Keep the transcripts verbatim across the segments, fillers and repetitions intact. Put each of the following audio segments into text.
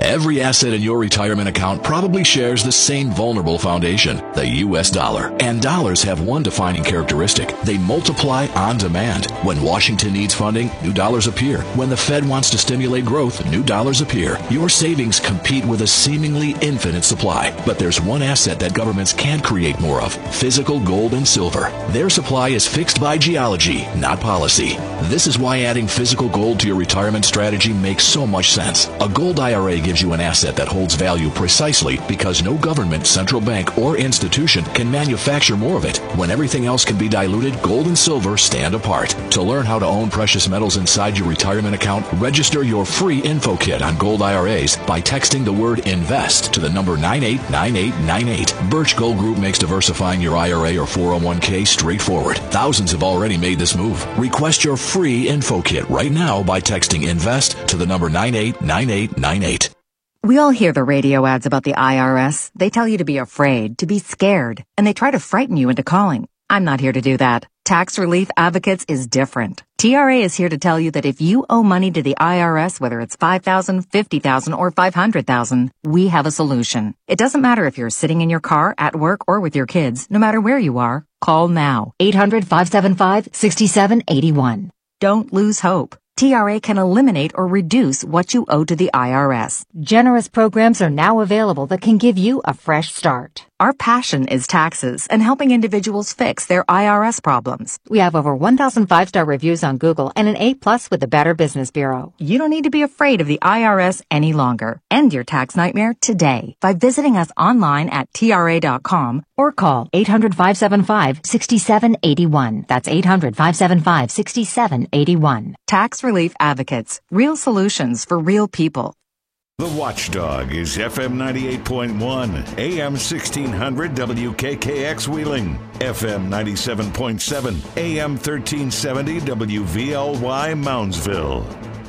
Every asset in your retirement account probably shares the same vulnerable foundation, the U S dollar. And dollars have one defining characteristic. They multiply on demand. When Washington needs funding, new dollars appear. When the Fed wants to stimulate growth, new dollars appear. Your savings compete with a seemingly infinite supply. But there's one asset that governments can't create more of: physical gold and silver. Their supply is fixed by geology, not policy. This is why adding physical gold to your retirement strategy makes so much sense. A gold I R A gives you an asset that holds value precisely because no government, central bank, or institution can manufacture more of it. When everything else can be diluted, gold and silver stand apart. To learn how to own precious metals inside your retirement account, register your free info kit on gold I R As by texting the word INVEST to the number nine eight nine eight nine eight. Birch Gold Group makes diversifying your I R A or four oh one k straightforward. Thousands have already made this move. Request your free info kit right now by texting INVEST to the number nine eight nine eight nine eight. We all hear the radio ads about the I R S. They tell you to be afraid, to be scared, and they try to frighten you into calling. I'm not here to do that. Tax Relief Advocates is different. T R A is here to tell you that if you owe money to the I R S, whether it's five thousand dollars, fifty thousand dollars, or five hundred thousand dollars, we have a solution. It doesn't matter if you're sitting in your car, at work, or with your kids. No matter where you are, call now. eight hundred, five seven five, six seven eight one. Don't lose hope. T R A can eliminate or reduce what you owe to the I R S. Generous programs are now available that can give you a fresh start. Our passion is taxes and helping individuals fix their I R S problems. We have over one thousand five-star reviews on Google and an A plus with the Better Business Bureau. You don't need to be afraid of the I R S any longer. End your tax nightmare today by visiting us online at T R A dot com or call eight hundred, five seven five, six seven eight one. That's eight hundred, five seven five, six seven eight one. Tax Relief Advocates. Real solutions for real people. The Watchdog is F M ninety-eight point one, A M sixteen hundred W K K X Wheeling, F M ninety-seven point seven, A M thirteen seventy W V L Y Moundsville.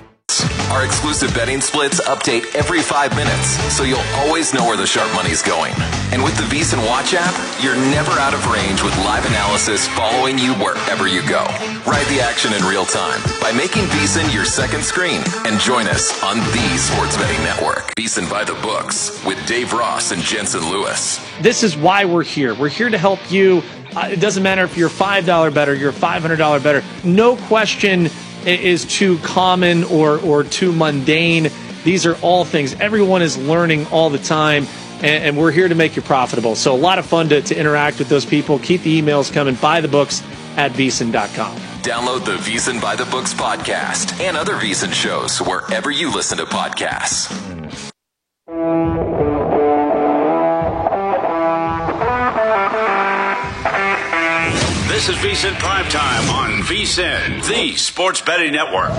Our exclusive betting splits update every five minutes, so you'll always know where the sharp money's going. And with the VEASAN Watch app, you're never out of range with live analysis following you wherever you go. Ride the action in real time by making VEASAN your second screen and join us on the Sports Betting Network. VEASAN by the books with Dave Ross and Jensen Lewis. This is why we're here. We're here to help you. Uh, it doesn't matter if you're a five dollar bettor, you're a five hundred dollar bettor. No question is too common or, or too mundane. These are all things. Everyone is learning all the time, and, and we're here to make you profitable. So a lot of fun to, to interact with those people. Keep the emails coming. Buy the books at VEASAN dot com. Download the VEASAN by the Books podcast and other VEASAN shows wherever you listen to podcasts. This is VEASAN Primetime on VEASAN, the Sports Betting Network.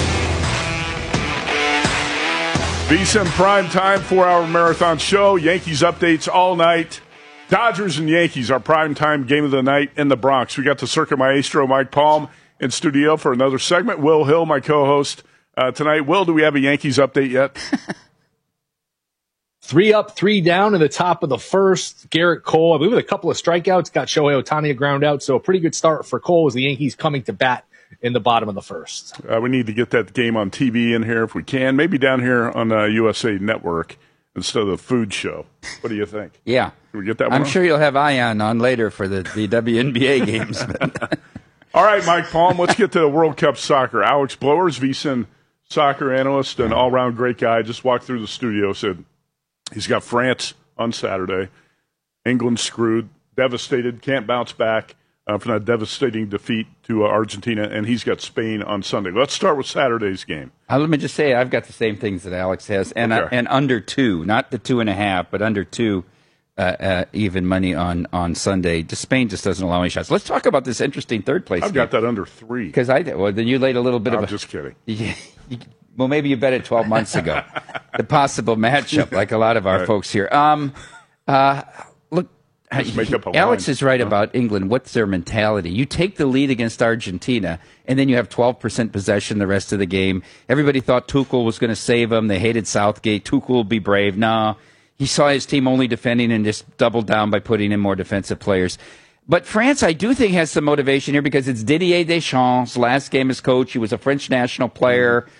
VEASAN Primetime, four-hour marathon show. Yankees updates all night. Dodgers and Yankees, our primetime game of the night in the Bronx. We got the Circuit Maestro, Mike Palm, in studio for another segment. Will Hill, my co-host uh, tonight. Will, do we have a Yankees update yet? Three up, three down in the top of the first. Garrett Cole, I believe with a couple of strikeouts, got Shohei Ohtani a ground out. So a pretty good start for Cole as the Yankees coming to bat in the bottom of the first. Uh, we need to get that game on T V in here if we can. Maybe down here on uh, U S A Network instead of the food show. What do you think? Yeah. Can we get that one I'm on? sure you'll have Ion on later for the, the W N B A games. All right, Mike Palm, let's get to World Cup soccer. Alex Blowers, VEASAN soccer analyst and all-around great guy, just walked through the studio, said he's got France on Saturday. England screwed, devastated, can't bounce back uh, from that devastating defeat to uh, Argentina, and he's got Spain on Sunday. Let's start with Saturday's game. Uh, let me just say, I've got the same things that Alex has, and Okay. uh, and under two, not the two and a half, but under two, uh, uh, even money on, on Sunday. Just Spain just doesn't allow any shots. Let's talk about this interesting third place. I've got that under three. Because I well, then you laid a little bit I'm of a. just kidding. You, you, well, maybe you bet it twelve months ago. The possible matchup, like a lot of our Right. folks here. Um, uh, look, Just make up a Alex line. is right about England. What's their mentality? You take the lead against Argentina, and then you have twelve percent possession the rest of the game. Everybody thought Tuchel was going to save them. They hated Southgate. Tuchel will be brave. No, he saw his team only defending and just doubled down by putting in more defensive players. But France, I do think, has some motivation here because it's Didier Deschamps' last game as coach. He was a French national player.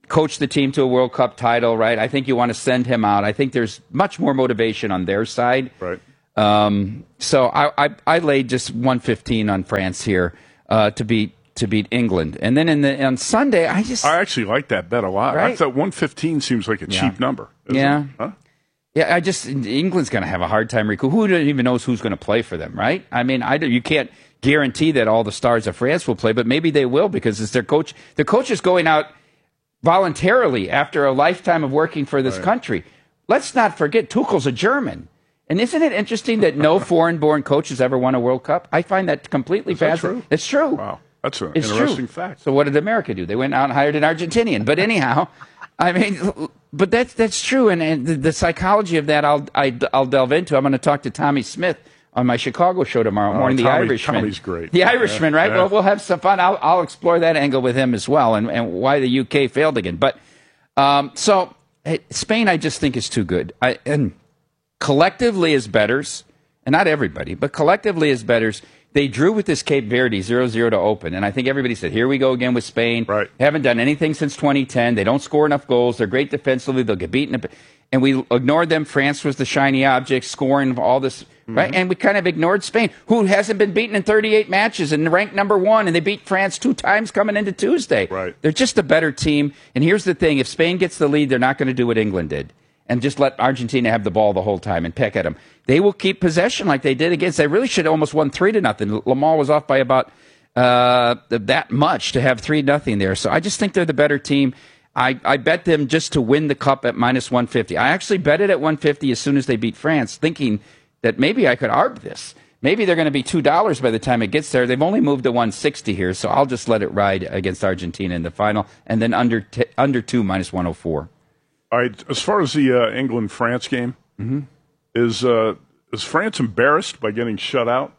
coach the team to a World Cup title, right? I think you want to send him out. I think there's much more motivation on their side. Right. Um, so I, I, I laid just one fifteen on France here uh, to beat to beat England, and then in the on Sunday, I just I actually like that bet a lot. Right? I thought one fifteen seems like a Yeah. cheap number. Yeah. It? Huh? Yeah, I just England's going to have a hard time recruiting. Who even knows who's going to play for them, right? I mean, I do, you can't guarantee that all the stars of France will play, but maybe they will because it's their coach. Their coach is going out voluntarily after a lifetime of working for this Right. country. Let's not forget Tuchel's a German. And isn't it interesting that no foreign-born coach has ever won a World Cup? I find that completely Is that fascinating. true? It's true. Wow. That's an It's interesting true. fact. So what did America do? They went out and hired an Argentinian. But anyhow, I mean, but that's that's true, and, and the, the psychology of that I'll I, I'll delve into. I'm going to talk to Tommy Smith on my Chicago show tomorrow Oh, morning. The Tommy- Irishman, Tommy's great. The Irishman, Yeah, right? yeah. Well, we'll have some fun. I'll I'll explore that angle with him as well, and, and why the U K failed again. But um, so hey, Spain, I just think is too good. I and collectively as bettors, and not everybody, but collectively as bettors, they drew with this Cape Verde zero zero to open. And I think everybody said, here we go again with Spain. Right. They haven't done anything since twenty ten. They don't score enough goals. They're great defensively. They'll get beaten. And we ignored them. France was the shiny object, scoring all this. Mm-hmm. Right? And we kind of ignored Spain, who hasn't been beaten in thirty-eight matches and ranked number one. And they beat France two times coming into Tuesday. Right. They're just a better team. And here's the thing. If Spain gets the lead, they're not going to do what England did and just let Argentina have the ball the whole time and peck at them. They will keep possession like they did against. They really should have almost won three to nothing. Lamar was off by about uh, that much to have three nothing there. So I just think they're the better team. I, I bet them just to win the cup at minus one fifty. I actually bet it at one fifty as soon as they beat France, thinking that maybe I could arb this. Maybe they're going to be two dollars by the time it gets there. They've only moved to one sixty here, so I'll just let it ride against Argentina in the final, and then under t- under two minus one oh four. All right. As far as the uh, England-France game, Mm-hmm. is uh, is France embarrassed by getting shut out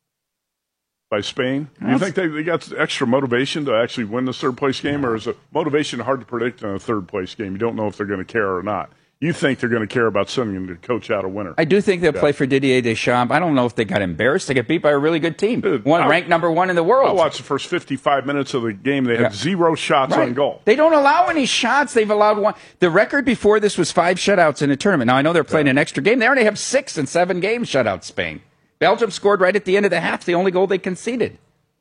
by Spain? Do you think they, they got extra motivation to actually win the third-place game, or is it motivation hard to predict in a third-place game? You don't know if they're going to care or not. You think they're going to care about sending the coach out a winner. I do think they'll Yeah. play for Didier Deschamps. I don't know if they got embarrassed. They got beat by a really good team, Dude, one I- ranked number one in the I world. watched the first fifty-five minutes of the game. They had Yeah. zero shots Right. on goal. They don't allow any shots. They've allowed one. The record before this was five shutouts in a tournament. Now, I know they're playing an extra game. They already have six in seven games shutouts, Spain. Belgium scored right at the end of the half, the only goal they conceded.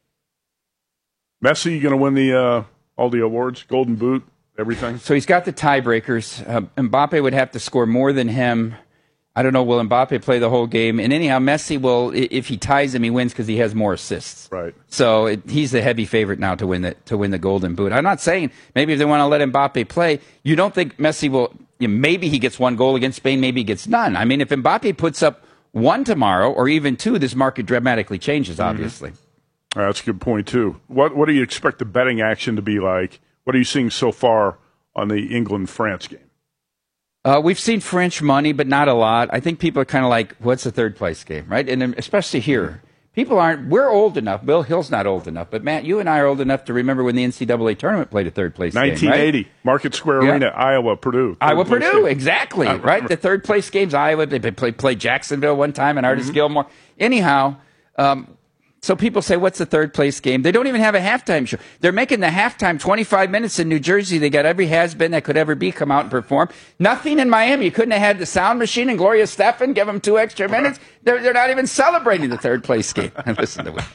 Messi, you going to win the uh, all the awards, Golden Boot, everything? So he's got the tiebreakers. Uh, Mbappe would have to score more than him. I don't know, will Mbappe play the whole game? And anyhow, Messi will, i- if he ties him, he wins because he has more assists. Right. So it, he's the heavy favorite now to win the to win the Golden Boot. I'm not saying maybe if they want to let Mbappe play, you don't think Messi will. You know, maybe he gets one goal against Spain, maybe he gets none. I mean, if Mbappe puts up one tomorrow or even two, this market dramatically changes. Obviously, All right, that's a good point, too. What What do you expect the betting action to be like? What are you seeing so far on the England-France game? uh, we've seen French money, but not a lot. I think people are kind of like, "What's the third place game?" Right, and then especially here. People aren't, we're old enough. Bill Hill's not old enough. But, Matt, you and I are old enough to remember when the N C double A tournament played a third place game, right? nineteen eighty, Market Square Yeah. Arena, Iowa, Purdue. Iowa, Third place Purdue, game. exactly, I right? remember. The third place games, Iowa, they played play Jacksonville one time and Artis Gilmore. Anyhow, um, so people say, what's the third place game? They don't even have a halftime show. They're making the halftime twenty-five minutes in New Jersey. They got every has-been that could ever be come out and perform. Nothing in Miami. You couldn't have had the sound machine and Gloria Stefan give them two extra minutes. They're, they're not even celebrating the third place game. Listen to it.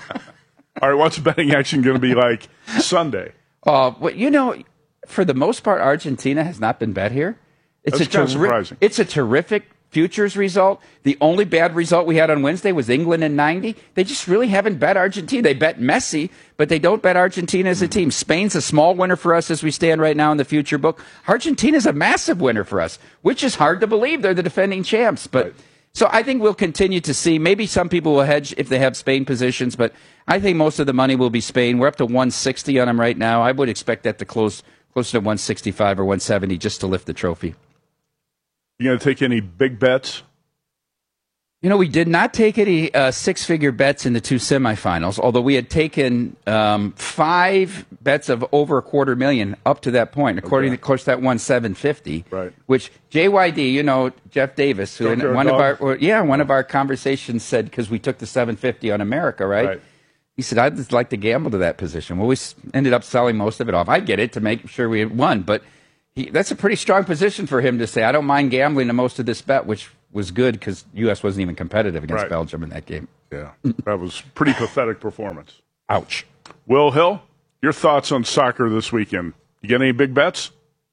All right, what's the betting action going to be like Sunday? Uh, well, you know, for the most part, Argentina has not been bet here. It's That's a kinda surprising. It's a terrific futures result. The only bad result we had on Wednesday was England in ninety. They just really haven't bet Argentina. They bet Messi, but they don't bet Argentina as a team. Spain's a small winner for us as we stand right now in the future book. Argentina's a massive winner for us, which is hard to believe. They're the defending champs, but. Right. So I think we'll continue to see. Maybe some people will hedge if they have Spain positions, but I think most of the money will be Spain. We're up to one sixty on them right now. I would expect that to close closer to one sixty-five or one seventy just to lift the trophy. You going to take any big bets? You know, we did not take any uh, six-figure bets in the two semifinals, although we had taken um, five bets of over a quarter million up to that point. According Okay. to, of course, that one seven fifty, Right. which J Y D, you know, Jeff Davis, who in Junkyard one of Dog? our or, yeah one of our conversations said because we took the seven fifty on America, right? Right. He said, I'd just like to gamble to that position. Well, we ended up selling most of it off. I get it to make sure we won, but he, that's a pretty strong position for him to say, I don't mind gambling to most of this bet, which was good because U S wasn't even competitive against right. Belgium in that game. Yeah, that was pretty pathetic performance. Ouch. Will Hill, your thoughts on soccer this weekend? You get any big bets?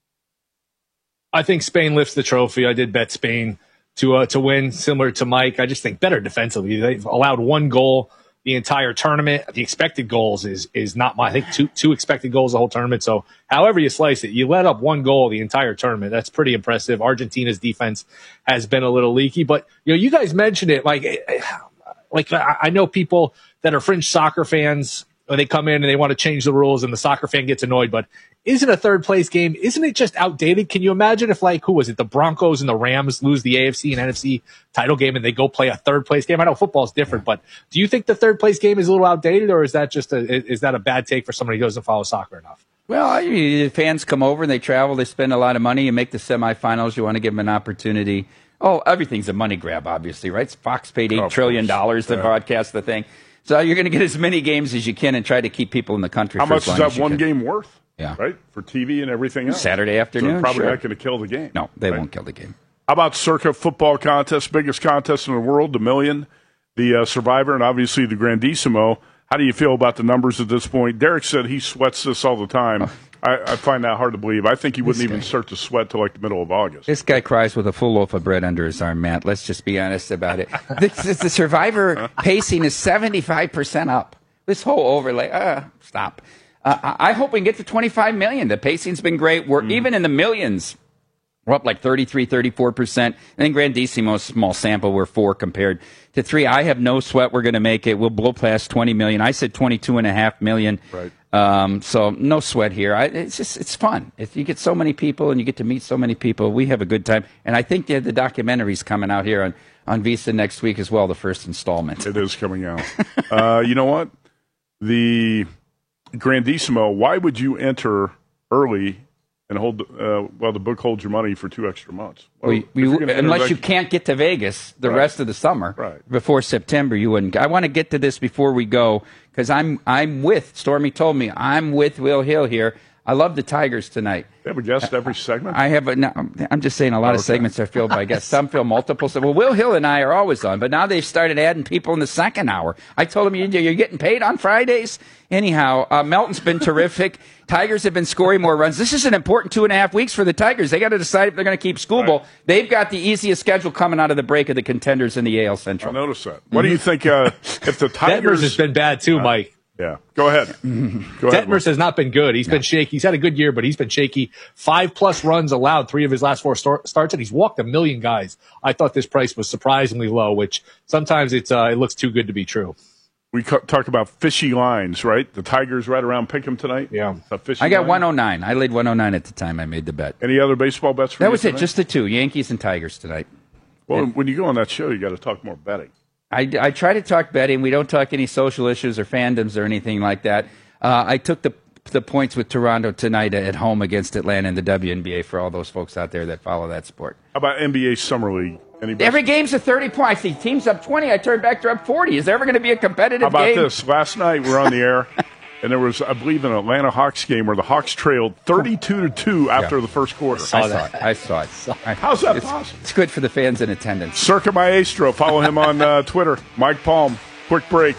I think Spain lifts the trophy. I did bet Spain to uh, to win, similar to Mike. I just think better defensively. They've allowed one goal the entire tournament. The expected goals is is not my. I think two two expected goals the whole tournament. So however you slice it, you let up one goal the entire tournament. That's pretty impressive. Argentina's defense has been a little leaky, but you know, you guys mentioned it. Like, like I know people that are fringe soccer fans. They come in and they want to change the rules, and the soccer fan gets annoyed. But isn't a third place game? Isn't it just outdated? Can you imagine if, like, who was it? The Broncos and the Rams lose the A F C and N F C title game, and they go play a third place game. I know football is different, but do you think the third place game is a little outdated, or is that just a is that a bad take for somebody who doesn't follow soccer enough? Well, I mean, the fans come over and they travel, they spend a lot of money, you make the semifinals, you want to give them an opportunity. Oh, everything's a money grab, obviously, right? Fox paid eight oh, trillion dollars to yeah. broadcast the thing. So you're going to get as many games as you can and try to keep people in the country. How for much as is long that as one can. game worth? Yeah. Right? For T V and everything else. Saturday afternoon. So probably sure. not going to kill the game. No, they right? won't kill the game. How about Circa Football Contest, biggest contest in the world, the Million, the uh, Survivor, and obviously the Grandissimo. How do you feel about the numbers at this point? Derek said he sweats this all the time. Oh. I, I find that hard to believe. I think he wouldn't even start to sweat till like the middle of August. This guy cries with a full loaf of bread under his arm, Matt. Let's just be honest about it. the, the Survivor pacing is seventy-five percent up. This whole overlay, uh, stop. Uh, I hope we can get to twenty-five million. The pacing's been great. We're mm. even in the millions. We're up like thirty-three, thirty-four percent. And then Grandissimo, small sample, we're four compared to three. I have no sweat we're going to make it. We'll blow past twenty million. I said twenty-two and a half million. Right. Um, so no sweat here. I, it's just, it's fun. If you get so many people and you get to meet so many people, we have a good time. And I think the, the documentary's coming out here on, on Visa next week as well, the first installment. It is coming out. uh, you know what? The Grandissimo, why would you enter early and hold, uh, well, the book holds your money for two extra months? Well, well, you, unless you can't get to Vegas the right. rest of the summer right. before September, you wouldn't. I want to get to this before we go because I'm I'm with, Stormy told me, I'm with Will Hill here. I love the Tigers tonight. They have a guest every segment? I have a, no, I'm just saying a lot okay. of segments are filled by guests. Some fill multiple. Well, Will Hill and I are always on, but now they've started adding people in the second hour. I told them, you're getting paid on Fridays? Anyhow, uh, Melton's been terrific. Tigers have been scoring more runs. This is an important two and a half weeks for the Tigers. They got to decide if they're going to keep school ball. Right. They've got the easiest schedule coming out of the break of the contenders in the A L Central. I noticed that. What mm-hmm. do you think uh, if the Tigers... Detmers has been bad too, uh, Mike. Yeah, go ahead. Go ahead. Detmers has not been good. He's no. been shaky. He's had a good year, but he's been shaky. Five plus runs allowed, three of his last four start, starts, and he's walked a million guys. I thought this price was surprisingly low, which sometimes it's uh, it looks too good to be true. We ca- talked about fishy lines, right? The Tigers right around Pick'em tonight. Yeah, I got line. one oh nine. I laid one oh nine at the time I made the bet. Any other baseball bets for that you was tonight? it, just the two, Yankees and Tigers tonight. Well, and, when you go on that show, you got to talk more betting. I, I try to talk betting. We don't talk any social issues or fandoms or anything like that. Uh, I took the the points with Toronto tonight at home against Atlanta in the W N B A for all those folks out there that follow that sport. How about N B A Summer League? Anybody? Every game's a thirty point. I see teams up twenty. I turn back, they're up forty. Is there ever going to be a competitive game? How about game? this? Last night we were on the air, and there was, I believe, an Atlanta Hawks game where the Hawks trailed thirty-two to two after yeah. the first quarter. I saw, I saw it. I saw it. How's that it's, possible? It's good for the fans in attendance. Circa Maestro. Follow him on uh, Twitter. Mike Palm. Quick break.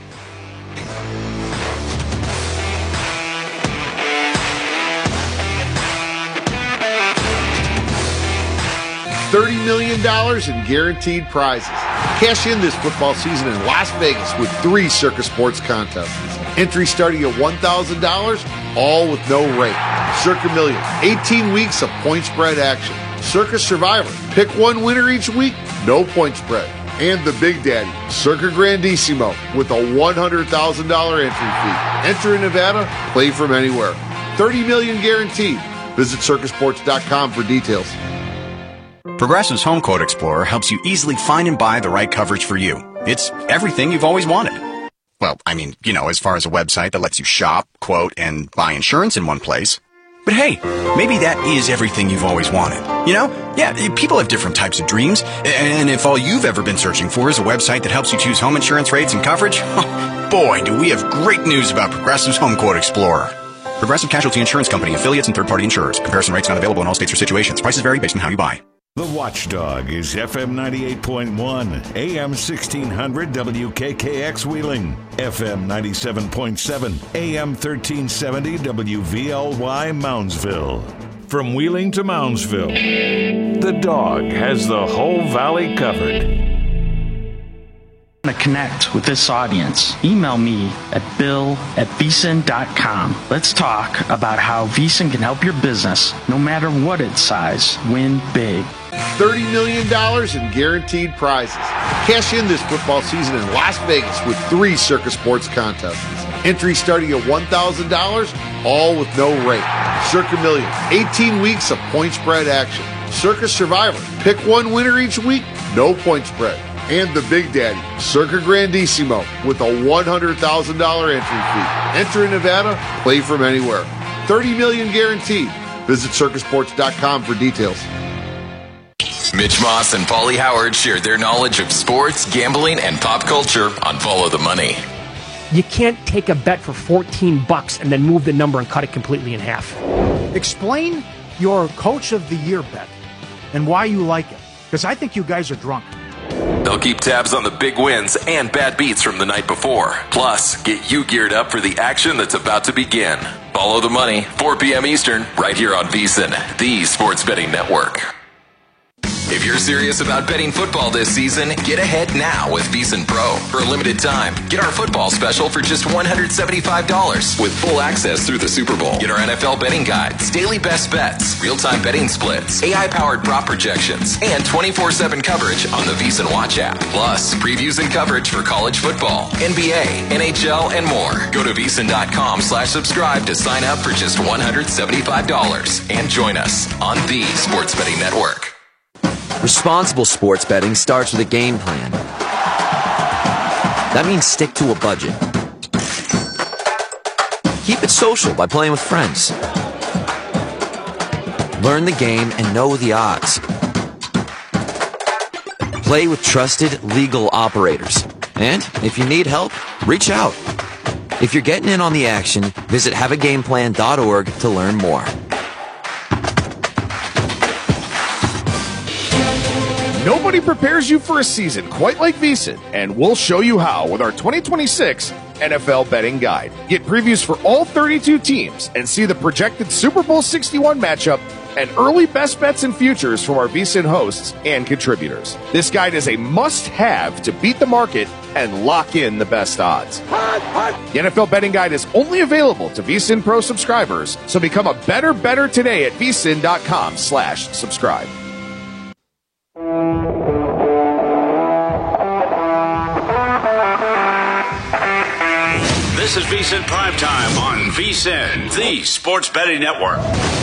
thirty million dollars in guaranteed prizes. Cash in this football season in Las Vegas with three Circa Sports contests. Entry starting at one thousand dollars, all with no rate. Circa Million, eighteen weeks of point spread action. Circa Survivor, pick one winner each week, no point spread. And the Big Daddy, Circa Grandissimo, with a one hundred thousand dollars entry fee. Enter in Nevada, play from anywhere. thirty million dollars guaranteed. Visit circa sports dot com for details. Progressive's Home Quote Explorer helps you easily find and buy the right coverage for you. It's everything you've always wanted. Well, I mean, you know, as far as a website that lets you shop, quote, and buy insurance in one place. But hey, maybe that is everything you've always wanted. You know? Yeah, people have different types of dreams. And if all you've ever been searching for is a website that helps you choose home insurance rates and coverage, boy, do we have great news about Progressive's Home Quote Explorer. Progressive Casualty Insurance Company, affiliates, and third-party insurers. Comparison rates not available in all states or situations. Prices vary based on how you buy. The Watchdog is F M ninety-eight point one, A M sixteen hundred W K K X Wheeling, F M ninety-seven point seven, A M thirteen seventy W V L Y Moundsville. From Wheeling to Moundsville, the Dog has the whole valley covered. To connect with this audience, email me at bill at vsin dot com. Let's talk about how VSiN can help your business, no matter what its size, win big. thirty million dollars in guaranteed prizes. Cash in this football season in Las Vegas with three Circus Sports contests. Entry starting at one thousand dollars, all with no rate. Circa Million, eighteen weeks of point spread action. Circus Survivor, pick one winner each week, no point spread. And the Big Daddy, Circa Grandissimo, with a one hundred thousand dollars entry fee. Enter in Nevada, play from anywhere. thirty million dollars guaranteed. Visit circus sports dot com for details. Mitch Moss and Paulie Howard shared their knowledge of sports, gambling, and pop culture on Follow the Money. You can't take a bet for fourteen bucks and then move the number and cut it completely in half. Explain your Coach of the Year bet and why you like it, because I think you guys are drunk. They'll keep tabs on the big wins and bad beats from the night before. Plus, get you geared up for the action that's about to begin. Follow the Money, four p.m. Eastern, right here on VSiN, the Sports Betting Network. If you're serious about betting football this season, get ahead now with VSiN Pro. For a limited time, get our football special for just one hundred seventy-five dollars with full access through the Super Bowl. Get our N F L betting guides, daily best bets, real-time betting splits, A I-powered prop projections, and twenty-four seven coverage on the VSiN Watch app. Plus, previews and coverage for college football, N B A, N H L, and more. Go to vsin dot com slash subscribe to sign up for just one hundred seventy-five dollars and join us on the Sports Betting Network. Responsible sports betting starts with a game plan. That means stick to a budget. Keep it social by playing with friends. Learn the game and know the odds. Play with trusted legal operators. And if you need help, reach out. If you're getting in on the action, visit have a game plan dot org to learn more. Nobody prepares you for a season quite like VSiN, and we'll show you how with our twenty twenty-six N F L Betting Guide. Get previews for all thirty-two teams and see the projected Super Bowl sixty-one matchup and early best bets and futures from our VSiN hosts and contributors. This guide is a must-have to beat the market and lock in the best odds. The N F L Betting Guide is only available to VSiN Pro subscribers, so become a better better today at vsin dot com slash subscribe. This is VSiN Primetime on VSiN, the Sports Betting Network.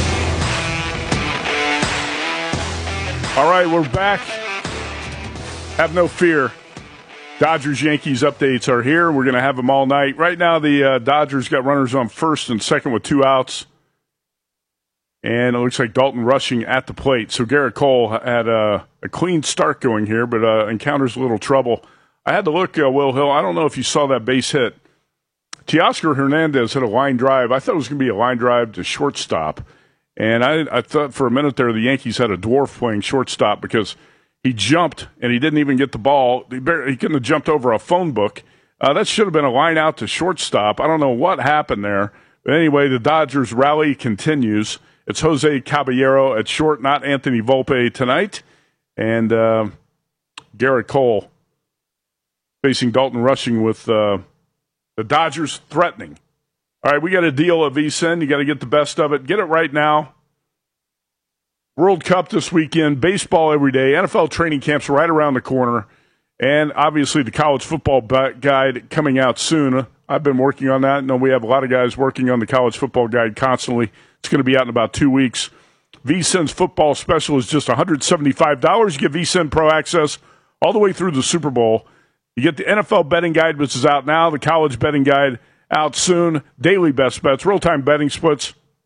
All right, we're back. Have no fear. Dodgers-Yankees updates are here. We're going to have them all night. Right now, the uh, Dodgers got runners on first and second with two outs. And it looks like Dalton Rushing at the plate. So Garrett Cole had a, a clean start going here, but uh, encounters a little trouble. I had to look, uh, Will Hill. I don't know if you saw that base hit. Teoscar Hernandez hit a line drive. I thought it was going to be a line drive to shortstop. And I, I thought for a minute there the Yankees had a dwarf playing shortstop because he jumped and he didn't even get the ball. He, barely, he couldn't have jumped over a phone book. Uh, that should have been a line out to shortstop. I don't know what happened there. But anyway, the Dodgers rally continues. It's Jose Caballero at short, not Anthony Volpe tonight. And uh, Garrett Cole facing Dalton Rushing with uh, the Dodgers threatening. All right, we got a deal at VSiN. You got to get the best of it. Get it right now. World Cup this weekend, baseball every day, N F L training camps right around the corner, and obviously the college football guide coming out soon. I've been working on that. I know we have a lot of guys working on the college football guide constantly. It's going to be out in about two weeks. VSiN's football special is just one hundred seventy-five dollars. You get VSiN Pro access all the way through the Super Bowl. You get the N F L betting guide, which is out now, the college betting guide out soon, daily best bets, real-time betting splits,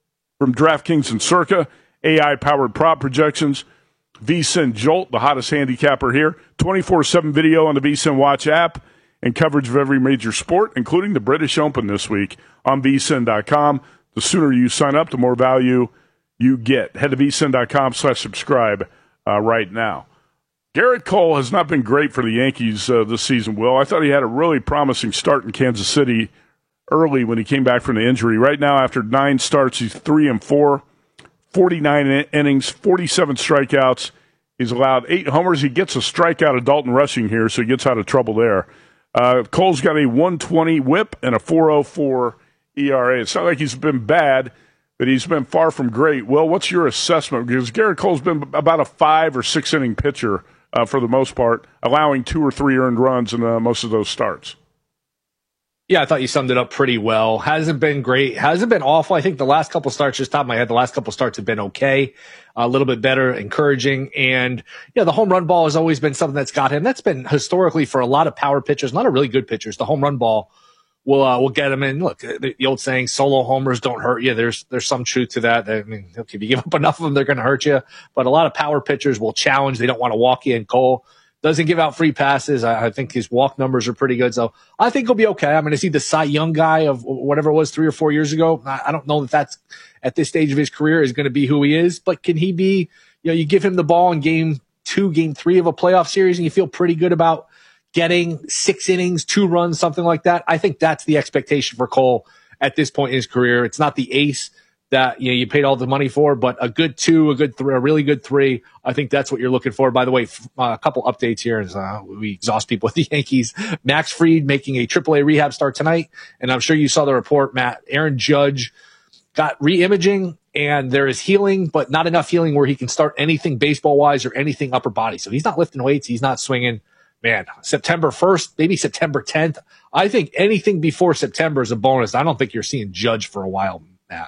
from DraftKings and Circa, A I-powered prop projections, VSiN Jolt, the hottest handicapper here, twenty-four seven video on the VSiN Watch app, and coverage of every major sport, including the British Open this week on V S I N dot com. The sooner you sign up, the more value you get. Head to V S I N dot com slash subscribe uh, right now. Garrett Cole has not been great for the Yankees uh, this season, Will. I thought he had a really promising start in Kansas City early when he came back from the injury. Right now, after nine starts, he's three and four, forty-nine in- innings, forty-seven strikeouts. He's allowed eight homers. He gets a strikeout of Dalton Rushing here, so he gets out of trouble there. Uh, Cole's got a one twenty whip and a four oh four E R A. It's not like he's been bad, but he's been far from great. Will, what's your assessment? Because Garrett Cole's been about a five or six inning pitcher uh, for the most part, allowing two or three earned runs in uh, most of those starts. Yeah, I thought you summed it up pretty well. Hasn't been great. Hasn't been awful. I think the last couple starts, just top of my head, the last couple starts have been okay. A little bit better, encouraging. And, you know, the home run ball has always been something that's got him. That's been historically for a lot of power pitchers, a lot of really good pitchers. The home run ball will, uh, will get him in. Look, the, the old saying, solo homers don't hurt you. There's, there's some truth to that. I mean, if you give up enough of them, they're going to hurt you. But a lot of power pitchers will challenge. They don't want to walk you in. Cole doesn't give out free passes. I, I think his walk numbers are pretty good. So I think he'll be okay. I mean, is he the Cy Young guy of whatever it was three or four years ago? I, I don't know that that's at this stage of his career is going to be who he is, but can he be, you know, you give him the ball in game two, game three of a playoff series and you feel pretty good about getting six innings, two runs, something like that. I think that's the expectation for Cole at this point in his career. It's not the ace that, you know, you paid all the money for, but a good two, a good three, a really good three. I think that's what you're looking for. By the way, f- uh, a couple updates here as uh, we exhaust people with the Yankees. Max Fried making a triple A rehab start tonight. And I'm sure you saw the report, Matt. Aaron Judge got re-imaging and there is healing, but not enough healing where he can start anything baseball wise or anything upper body. So he's not lifting weights. He's not swinging. Man, September first, maybe September tenth. I think anything before September is a bonus. I don't think you're seeing Judge for a while, Matt.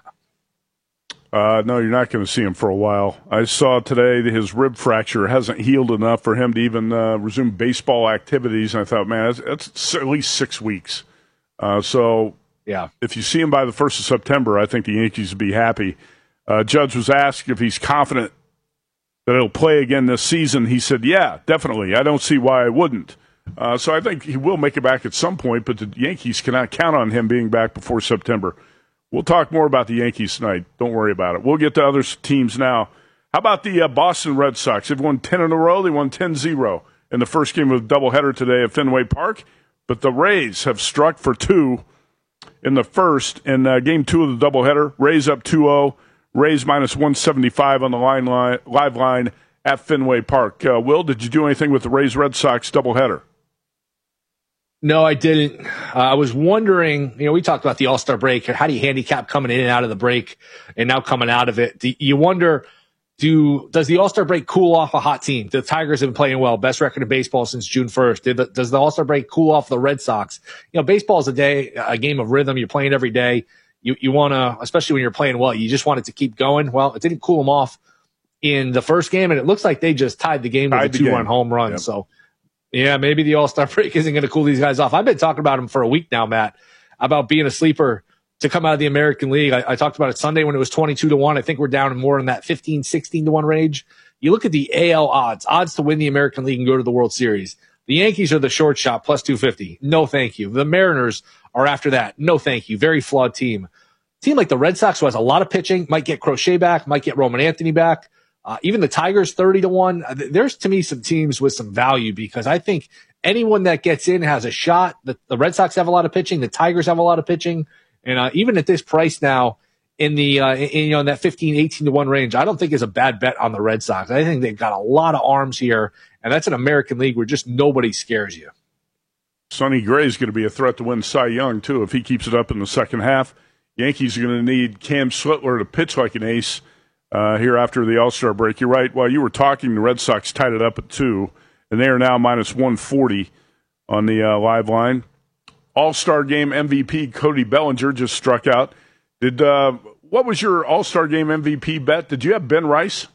Uh, no, you're not going to see him for a while. I saw today that his rib fracture hasn't healed enough for him to even uh, resume baseball activities. And I thought, man, that's, that's at least six weeks. Uh, so yeah, if you see him by the first of September, I think the Yankees would be happy. Uh, Judge was asked if he's confident that he'll play again this season. He said, yeah, definitely. I don't see why I wouldn't. Uh, so I think he will make it back at some point, but the Yankees cannot count on him being back before September. We'll talk more about the Yankees tonight. Don't worry about it. We'll get to other teams now. How about the uh, Boston Red Sox? They've won ten in a row. They won ten zero in the first game of the doubleheader today at Fenway Park. But the Rays have struck for two in the first. In uh, game two of the doubleheader, Rays up two oh. Rays minus one seventy-five on the line, line live line at Fenway Park. Uh, Will, did you do anything with the Rays Red Sox doubleheader? No, I didn't. Uh, I was wondering, you know, we talked about the All-Star break. How do you handicap coming in and out of the break and now coming out of it? Do you wonder, do does the All-Star break cool off a hot team? The Tigers have been playing well, best record in baseball since June first. Did the, does the All-Star break cool off the Red Sox? You know, baseball is a day, a game of rhythm. You're playing every day. You you want to, especially when you're playing well, you just want it to keep going. Well, it didn't cool them off in the first game, and it looks like they just tied the game with a two-run home run. Yep. So, yeah, maybe the All-Star break isn't going to cool these guys off. I've been talking about them for a week now, Matt, about being a sleeper to come out of the American League. I, I talked about it Sunday when it was twenty-two to one. I think we're down more in that fifteen, sixteen to one range. You look at the A L odds, odds to win the American League and go to the World Series. The Yankees are the short shot, plus two fifty. No, thank you. The Mariners are after that. No, thank you. Very flawed team. Team like the Red Sox, who has a lot of pitching, might get Crochet back, might get Roman Anthony back. Uh, even the Tigers, thirty to one. There's, to me, some teams with some value because I think anyone that gets in has a shot. The, the Red Sox have a lot of pitching. The Tigers have a lot of pitching. And uh, even at this price now, in the uh, in, you know in that fifteen, eighteen to one range, I don't think is a bad bet on the Red Sox. I think they've got a lot of arms here, and that's an American League where just nobody scares you. Sonny Gray is going to be a threat to win Cy Young, too, if he keeps it up in the second half. Yankees are going to need Cam Slittler to pitch like an ace uh, here after the All-Star break. You're right. While you were talking, the Red Sox tied it up at two, and they are now minus one forty on the uh, live line. All-Star Game M V P Cody Bellinger just struck out. Did uh, what was your All-Star Game M V P bet? Did you have Ben Rice?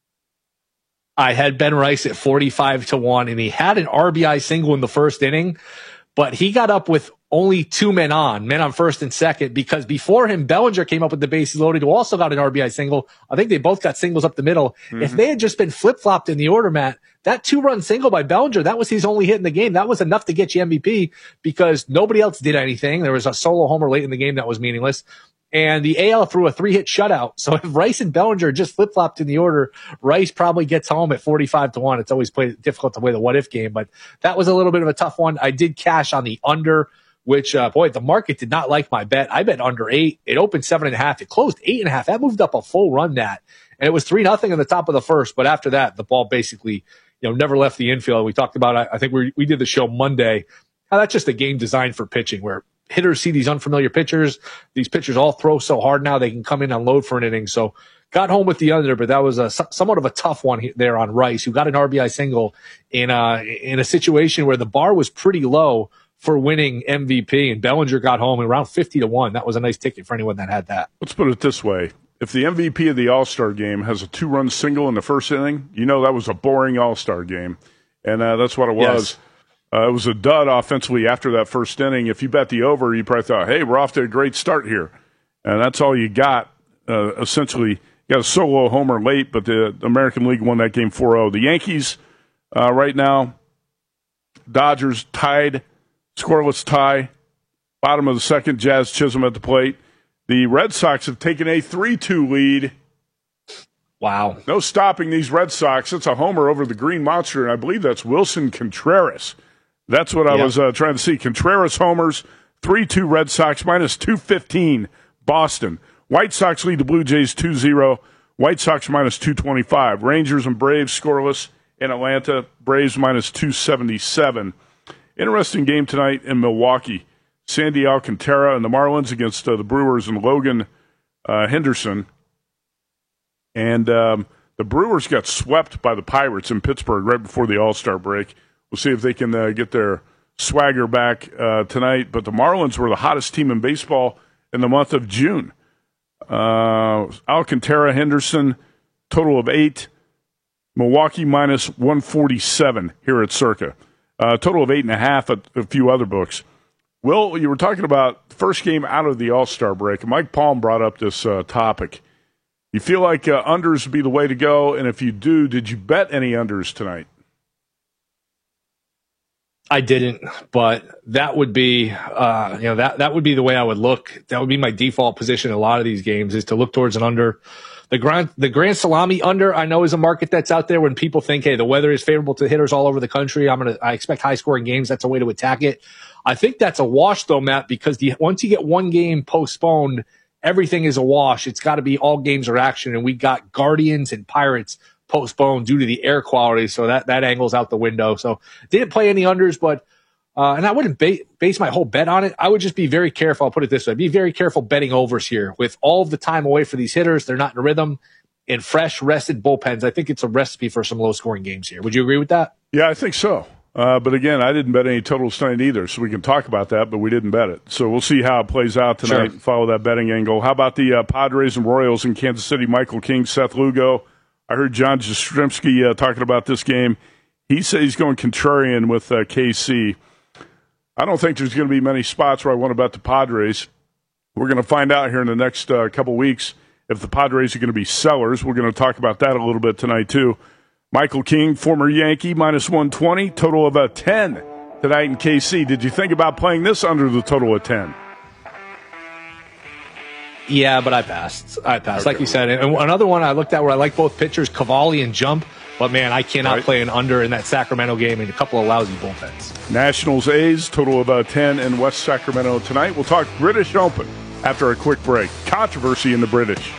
I had Ben Rice at forty-five to one, and he had an R B I single in the first inning, but he got up with only two men on, men on first and second, because before him, Bellinger came up with the bases loaded, who also got an R B I single. I think they both got singles up the middle. Mm-hmm. If they had just been flip-flopped in the order, Matt, that two-run single by Bellinger, that was his only hit in the game. That was enough to get you M V P because nobody else did anything. There was a solo homer late in the game that was meaningless. And the A L threw a three-hit shutout. So if Rice and Bellinger just flip-flopped in the order, Rice probably gets home at forty-five to one. It's always played difficult to play the what-if game, but that was a little bit of a tough one. I did cash on the under, which, uh, boy, the market did not like my bet. I bet under eight. It opened seven and a half. It closed eight and a half. That moved up a full run, that. And it was three nothing in the top of the first. But after that, the ball basically, you know, never left the infield. We talked about, I think we we did the show Monday, how that's just a game designed for pitching, where hitters see these unfamiliar pitchers. These pitchers all throw so hard now they can come in and load for an inning. So got home with the under, but that was a somewhat of a tough one there on Rice, who got an R B I single in a, in a situation where the bar was pretty low for winning M V P, and Bellinger got home around fifty to one. That was a nice ticket for anyone that had that. Let's put it this way. If the M V P of the All-Star game has a two-run single in the first inning, you know that was a boring All-Star game, and uh, that's what it was. Yes. Uh, it was a dud offensively after that first inning. If you bet the over, you probably thought, hey, we're off to a great start here. And that's all you got, uh, essentially. You got a solo homer late, but the American League won that game four oh. The Yankees uh, right now, Dodgers tied, scoreless tie, bottom of the second, Jazz Chisholm at the plate. The Red Sox have taken a three two lead. Wow. No stopping these Red Sox. It's a homer over the Green Monster, and I believe that's Wilson Contreras. That's what I yep. was uh, trying to see. Contreras homers, three two Red Sox, minus two fifteen Boston. White Sox lead the Blue Jays two zero. White Sox minus two twenty-five. Rangers and Braves scoreless in Atlanta. Braves minus two seventy-seven. Interesting game tonight in Milwaukee. Sandy Alcantara and the Marlins against uh, the Brewers and Logan uh, Henderson. And um, the Brewers got swept by the Pirates in Pittsburgh right before the All-Star break. We'll see if they can uh, get their swagger back uh, tonight. But the Marlins were the hottest team in baseball in the month of June. Uh, Alcantara, Henderson, total of eight. Milwaukee minus one forty-seven here at Circa. Uh, total of eight and a half at a few other books. Will, you were talking about the first game out of the All-Star break. Mike Palm brought up this uh, topic. You feel like uh, unders would be the way to go, and if you do, did you bet any unders tonight? I didn't, but that would be, uh, you know, that, that would be the way I would look. That would be my default position in a lot of these games, is to look towards an under. The Grand, the Grand Salami under, I know, is a market that's out there when people think, hey, the weather is favorable to hitters all over the country. I'm gonna, I expect high scoring games. That's a way to attack it. I think that's a wash, though, Matt, because the, once you get one game postponed, everything is a wash. It's got to be all games are action, and we got Guardians and Pirates postponed due to the air quality, so that, that angle's out the window. So didn't play any unders, but uh, and I wouldn't ba- base my whole bet on it. I would just be very careful. I'll put it this way. Be very careful betting overs here. With all of the time away for these hitters, they're not in rhythm, and fresh, rested bullpens, I think it's a recipe for some low-scoring games here. Would you agree with that? Yeah, I think so. Uh, but again, I didn't bet any totals tonight either, so we can talk about that, but we didn't bet it. So we'll see how it plays out tonight. Sure. Follow that betting angle. How about the uh, Padres and Royals in Kansas City? Michael King, Seth Lugo. I heard John Jastrzemski uh, talking about this game. He said he's going contrarian with uh, K C. I don't think there's going to be many spots where I want to bet the Padres. We're going to find out here in the next uh, couple weeks if the Padres are going to be sellers. We're going to talk about that a little bit tonight, too. Michael King, former Yankee, minus one twenty, total of a ten tonight in K C. Did you think about playing this under the total of ten? Yeah, but I passed. I passed, okay. Like you said. And another one I looked at where I like both pitchers, Cavalli and Jump, but man, I cannot right. play an under in that Sacramento game and a couple of lousy bullpens. Nationals A's, total of a ten in West Sacramento tonight. We'll talk British Open after a quick break. Controversy in the British.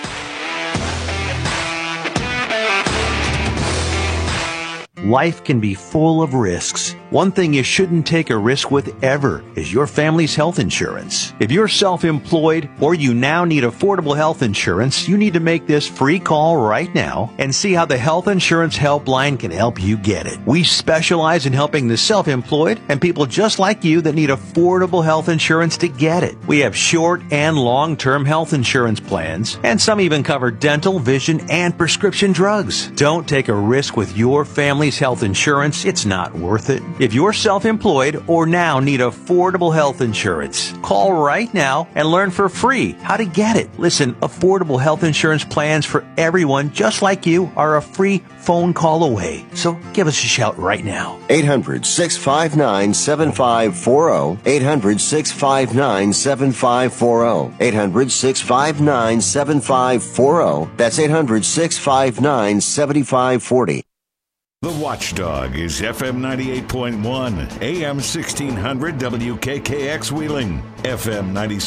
Life can be full of risks. One thing you shouldn't take a risk with ever is your family's health insurance. If you're self-employed or you now need affordable health insurance, you need to make this free call right now and see how the Health Insurance Helpline can help you get it. We specialize in helping the self-employed and people just like you that need affordable health insurance to get it. We have short and long-term health insurance plans, and some even cover dental, vision, and prescription drugs. Don't take a risk with your family's health insurance, it's not worth it. If you're self-employed or now need affordable health insurance, call right now and learn for free how to get it. Listen, affordable health insurance plans for everyone just like you are a free phone call away. So give us a shout right now. eight hundred, six five nine, seven five four zero. eight hundred, six five nine, seven five four zero. eight hundred, six five nine, seven five four zero. That's eight hundred, six five nine, seven five four zero. The Watchdog is F M ninety-eight point one, A M sixteen hundred W K K X Wheeling, F M ninety-seven.